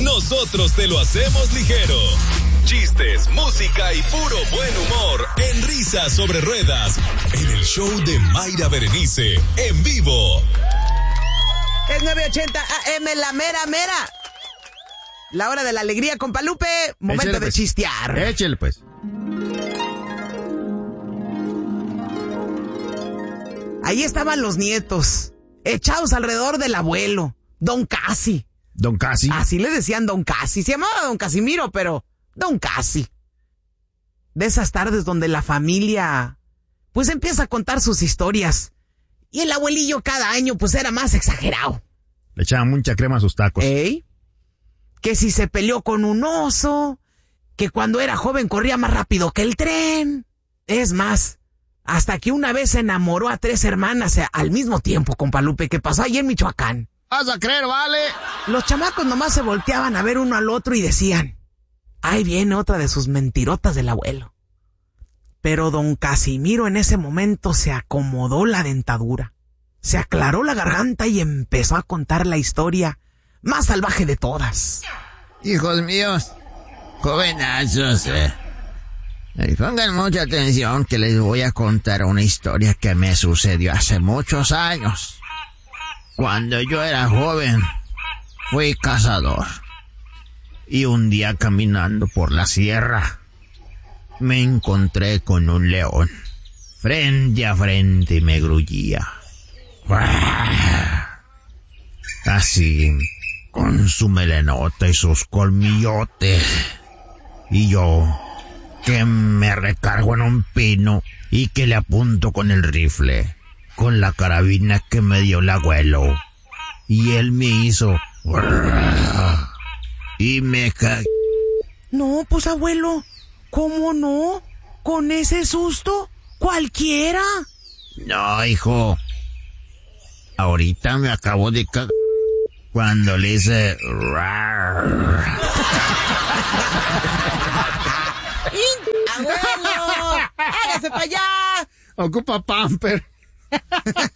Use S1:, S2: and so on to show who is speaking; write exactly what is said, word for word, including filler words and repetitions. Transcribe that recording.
S1: nosotros te lo hacemos ligero. Chistes, música y puro buen humor en Risas sobre Ruedas, en el show de Mayra Berenice, en vivo.
S2: Es nueve ochenta A M, la mera mera. La hora de la alegría, compa Lupe. Momento
S3: Échale,
S2: de
S3: pues.
S2: chistear.
S3: Échale, pues.
S2: Ahí estaban los nietos, echados alrededor del abuelo, Don Casi.
S3: Don Casi.
S2: Así le decían Don Casi. Se llamaba Don Casimiro, pero Don Casi. De esas tardes donde la familia, pues empieza a contar sus historias. Y el abuelillo cada año, pues era más exagerado.
S3: Le echaban mucha crema a sus tacos.
S2: ¿Eh? Que si se peleó con un oso, que cuando era joven corría más rápido que el tren. Es más, hasta que una vez se enamoró a tres hermanas al mismo tiempo, compa Lupe, que pasó ahí en Michoacán.
S3: Vas a creer, vale.
S2: Los chamacos nomás se volteaban a ver uno al otro y decían, ahí viene otra de sus mentirotas del abuelo. Pero don Casimiro en ese momento se acomodó la dentadura, se aclaró la garganta y empezó a contar la historia más salvaje de todas.
S4: Hijos míos, jovenazos, eh. Eh, pongan mucha atención que les voy a contar una historia que me sucedió hace muchos años. Cuando yo era joven, fui cazador. Y un día caminando por la sierra, me encontré con un león. Frente a frente me gruñía. Así, con su melenota y sus colmillotes. Y yo, que me recargo en un pino y que le apunto con el rifle, con la carabina que me dio el abuelo. Y él me hizo... Y me cagué.
S2: No, pues abuelo, ¿cómo no? ¿Con ese susto? ¿Cualquiera?
S4: No, hijo. Ahorita me acabo de cagar cuando le hice...
S2: ¡Abuelo! ¡Hágase para allá!
S3: Ocupa pamper.